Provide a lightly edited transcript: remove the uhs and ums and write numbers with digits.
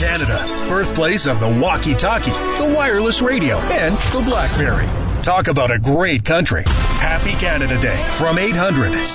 Canada, birthplace of the walkie-talkie, the wireless radio, and the BlackBerry. Talk about a great country. Happy Canada Day from 800